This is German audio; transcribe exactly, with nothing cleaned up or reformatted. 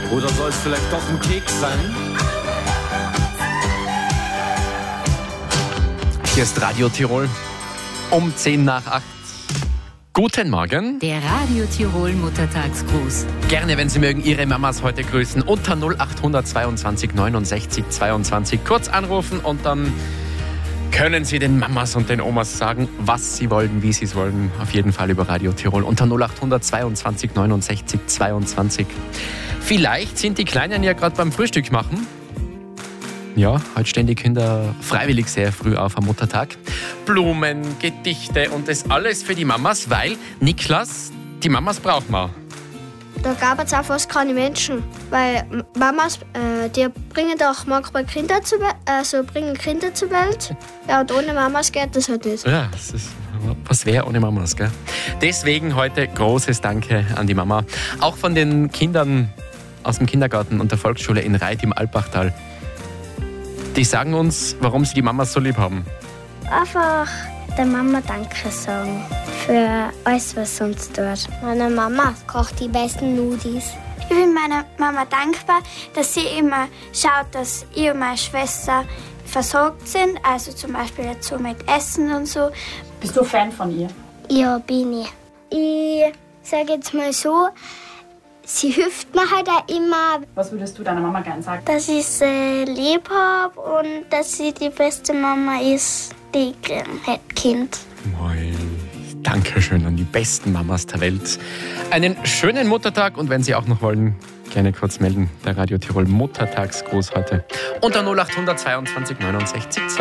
Oder soll es vielleicht doch ein Keks sein? Hier ist Radio Tirol um zehn nach acht. Guten Morgen. Der Radio Tirol Muttertagsgruß. Gerne, wenn Sie mögen, Ihre Mamas heute grüßen. Unter null acht zweiundzwanzig neunundsechzig zweiundzwanzig kurz anrufen und dann können Sie den Mamas und den Omas sagen, was Sie wollen, wie Sie es wollen. Auf jeden Fall über Radio Tirol unter null acht zweiundzwanzig neunundsechzig zweiundzwanzig. Vielleicht sind die Kleinen ja gerade beim Frühstück machen. Ja, heute stehen die Kinder freiwillig sehr früh auf am Muttertag. Blumen, Gedichte und das alles für die Mamas, weil, Niklas, die Mamas braucht man. Da gab es auch fast keine Menschen, weil Mamas, äh, die bringen auch manchmal Kinder zur Welt, also bringen Kinder zur Welt. Ja, und ohne Mamas geht das halt nicht. Ja, das ist, was wäre ohne Mamas, gell? Deswegen heute großes Danke an die Mama. Auch von den Kindern aus dem Kindergarten und der Volksschule in Reit im Alpbachtal. Die sagen uns, warum sie die Mamas so lieb haben. Einfach der Mama Danke sagen für alles, was sie uns tut. Meine Mama kocht die besten Nudis. Ich bin meiner Mama dankbar, dass sie immer schaut, dass ich und meine Schwester versorgt sind. Also zum Beispiel jetzt so mit Essen und so. Bist du Fan von ihr? Ja, bin ich. Ich sage jetzt mal so, sie hilft mir halt auch immer. Was würdest du deiner Mama gern sagen? Dass ich sie lieb habe und dass sie die beste Mama ist, die ich hätte Kind. Moi. Dankeschön an die besten Mamas der Welt. Einen schönen Muttertag und wenn Sie auch noch wollen, gerne kurz melden. Der Radio Tirol Muttertagsgruß heute unter null acht zweiundzwanzig neunundsechzig